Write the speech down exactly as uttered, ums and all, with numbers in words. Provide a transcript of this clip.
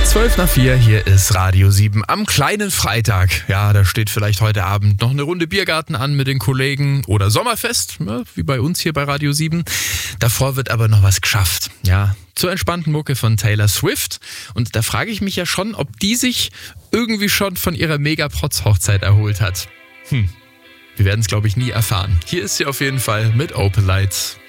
zwölf nach vier, hier ist Radio sieben am kleinen Freitag. Ja, da steht vielleicht heute Abend noch eine Runde Biergarten an mit den Kollegen oder Sommerfest, ja, wie bei uns hier bei Radio sieben. Davor wird aber noch was geschafft, ja, zur entspannten Mucke von Taylor Swift. Und da frage ich mich ja schon, ob die sich irgendwie schon von ihrer Mega-Protz-Hochzeit erholt hat. Hm, wir werden es, glaube ich, nie erfahren. Hier ist sie auf jeden Fall mit Open Lights.